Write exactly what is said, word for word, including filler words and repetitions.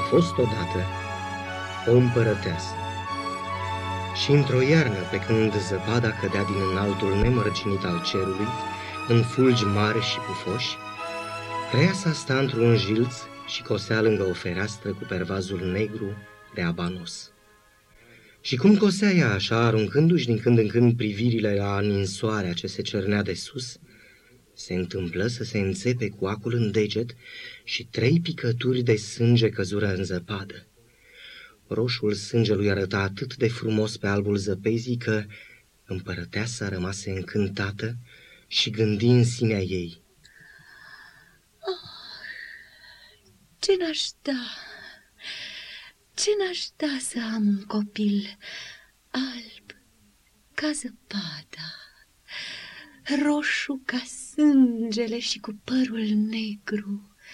fost odată o împărăteasă. Și într-o iarnă, pe când zăpada cădea din înaltul nemărginit al cerului, în fulgi mari și pufoși, preiasa sta într-un jilț și cosea lângă o fereastră cu pervazul negru de abanos. Și cum cosea ea așa, aruncându-și din când în când privirile la ninsoarea ce se cernea de sus, se întâmplă să se înțepe cu acul în deget și trei picături de sânge căzură în zăpadă. Roșul sângelui arăta atât de frumos pe albul zăpezii că împărăteasa rămase încântată și gândi în sinea ei: Oh, ce n-aș da, ce n-aș da să am un copil alb ca zăpada, roșu ca sângele și cu părul negru.